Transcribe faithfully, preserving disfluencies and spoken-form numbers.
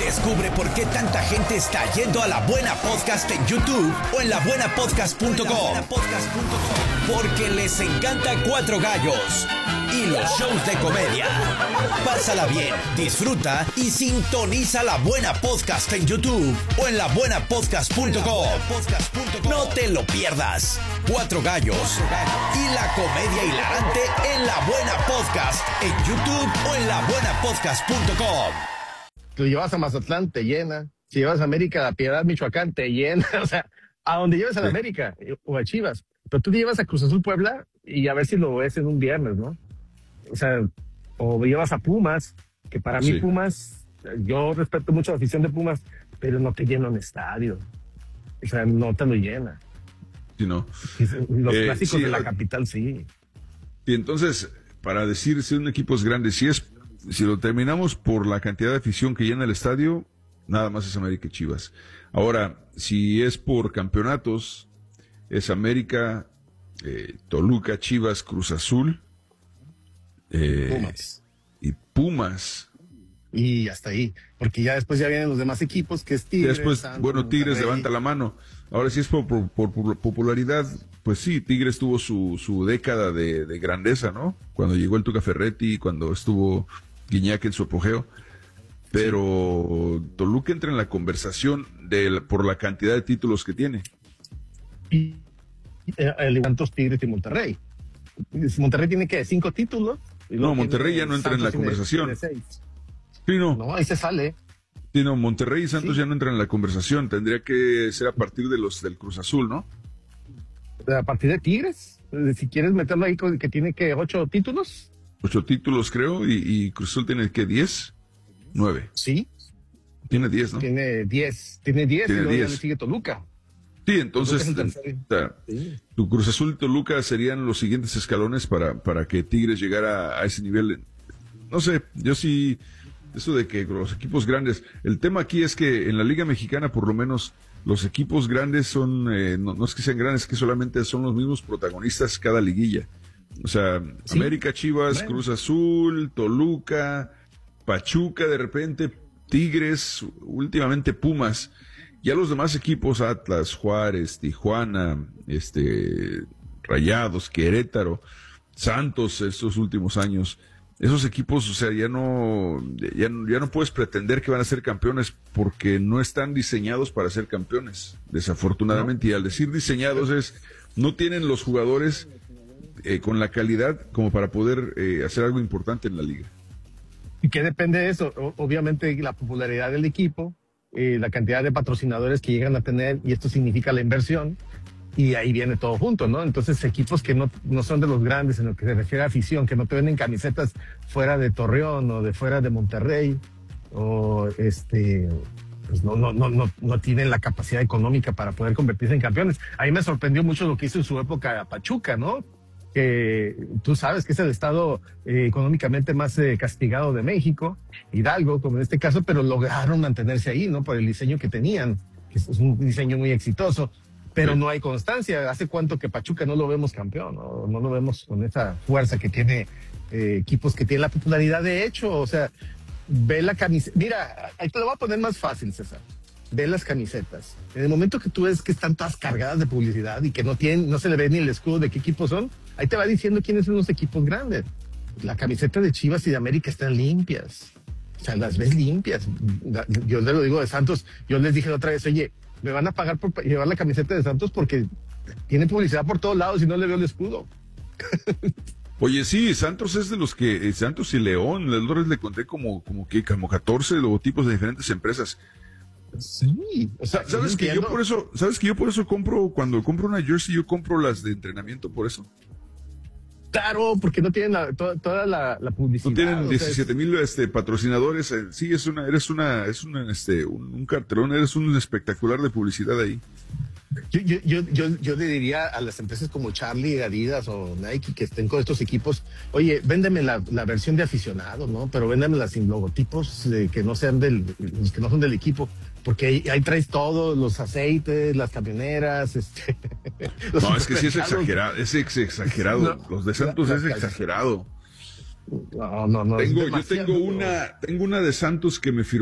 Descubre por qué tanta gente está yendo a La Buena Podcast en YouTube o en la buena podcast punto com. Porque les encanta Cuatro Gallos y los shows de comedia. Pásala bien, disfruta y sintoniza La Buena Podcast en YouTube o en la buena podcast punto com. No te lo pierdas. Cuatro Gallos y la comedia hilarante en La Buena Podcast en YouTube o en la buena podcast punto com. Tú llevas a Mazatlán, te llena. Si llevas a América, a La Piedad, Michoacán, te llena. O sea, a donde lleves a la América o a Chivas. Pero tú te llevas a Cruz Azul Puebla y a ver si lo ves en un viernes, ¿no? O sea, o llevas a Pumas, que para mí Sí. Pumas, yo respeto mucho la afición de Pumas, pero no te llena un estadio. O sea, no te lo llena. Sí, no. Los Eh, clásicos sí, de la eh, capital, sí. Y entonces, para decir si un equipo es grande, si es, si lo terminamos por la cantidad de afición que llena el estadio, nada más es América y Chivas. Ahora, si es por campeonatos, es América, eh, Toluca, Chivas, Cruz Azul, eh, Pumas. y Pumas. Y hasta ahí. Porque ya después ya vienen los demás equipos, que es Y Tigres. después, Santos, bueno, Tigres Monterrey. levanta la mano. Ahora, si es por, por- por- por popularidad, pues sí, Tigres tuvo su, su década de, de grandeza, ¿no? Cuando llegó el Tuca Ferretti, cuando estuvo Guiñac en su apogeo. Pero Toluca entra en la conversación de la- por la cantidad de títulos que tiene. Y eh, el Santos, Tigres y Monterrey. Monterrey tiene que cinco títulos. Y luego No, Monterrey tiene ya no entra en la Santos tiene- conversación. tiene seis. Sí, no. No, ahí se sale. Sí, no, Monterrey y Santos Sí. ya no entran en la conversación. Tendría que ser a partir de los del Cruz Azul, ¿no? A partir de Tigres, eh, si quieres meterlo ahí con que tiene que ocho títulos, Ocho títulos, creo, y, y Cruz Azul tiene, ¿qué? ¿Diez? Nueve. sí, Tiene diez, ¿no? tiene diez, tiene diez Tiene y luego ya diez. le sigue Toluca. Sí, entonces, Toluca es el tercero. o sea, Sí. tu Cruz Azul y Toluca serían los siguientes escalones para, para que Tigres llegara a ese nivel. No sé, yo sí, eso de que los equipos grandes, el tema aquí es que en la Liga Mexicana por lo menos los equipos grandes son, eh, no, no es que sean grandes, es que solamente son los mismos protagonistas cada liguilla. O sea, Sí. América, Chivas, Bueno. Cruz Azul, Toluca, Pachuca de repente, Tigres, últimamente Pumas. Ya los demás equipos, Atlas, Juárez, Tijuana, este, Rayados, Querétaro, Santos estos últimos años, esos equipos, o sea, ya no, ya, no- ya no puedes pretender que van a ser campeones porque no están diseñados para ser campeones, desafortunadamente. Y al decir diseñados es, no tienen los jugadores eh, con la calidad como para poder eh, hacer algo importante en la liga. ¿Y qué depende de eso? O- obviamente la popularidad del equipo, eh, la cantidad de patrocinadores que llegan a tener, y esto significa la inversión, y ahí viene todo junto, ¿no? Entonces equipos que no, no son de los grandes en lo que se refiere a afición, que no te venden camisetas fuera de Torreón o de fuera de Monterrey, o este, pues no, no, no, no, no tienen la capacidad económica para poder convertirse en campeones. A mí me sorprendió mucho lo que hizo en su época Pachuca, ¿no? Que tú sabes que es el estado eh, económicamente más eh, castigado de México, Hidalgo, como en este caso, pero lograron mantenerse ahí, ¿no? Por el diseño que tenían, que es un diseño muy exitoso, pero Sí. no hay constancia. ¿Hace cuánto que Pachuca no lo vemos campeón? No, no lo vemos con esa fuerza que tiene eh, equipos que tienen la popularidad de hecho, o sea, ve la camiseta. Mira, ahí te lo voy a poner más fácil, César. Ve las camisetas. En el momento que tú ves que están todas cargadas de publicidad y que no tienen, no se le ve ni el escudo de qué equipos son, ahí te va diciendo quiénes son los equipos grandes. La camiseta de Chivas y de América están limpias. O sea, las ves limpias. Yo les lo digo de Santos. Yo les dije la otra vez, oye, me van a pagar por llevar la camiseta de Santos porque tiene publicidad por todos lados y no le veo el escudo. Oye, sí, Santos es de los que, eh, Santos y León, el otro vez le conté como, como que, como catorce logotipos de diferentes empresas. Sí. O sea, ¿Sabes yo que yo entiendo. por eso, sabes que yo por eso compro, cuando compro una jersey, yo compro las de entrenamiento por eso? Claro, porque no tienen la- toda, toda la, la publicidad. No tienen o sea, diecisiete mil este, patrocinadores, eh, sí, es una, eres una, es una, este, un, un cartelón, eres un espectacular de publicidad ahí. Yo, yo, yo, yo, yo le diría a las empresas como Charlie, Adidas o Nike que estén con estos equipos, oye, véndeme la, la versión de aficionado, ¿no? Pero véndemela sin logotipos eh, que no sean del, los que no son del equipo, porque ahí, ahí traes todo, los aceites, las camioneras, este. los No, es que sí es supermercados. exagerado, es ex- exagerado. No. Los de Santos La- es la- exagerado. No, no, no. es Tengo, yo demasiado. tengo una, tengo una de Santos que me firmó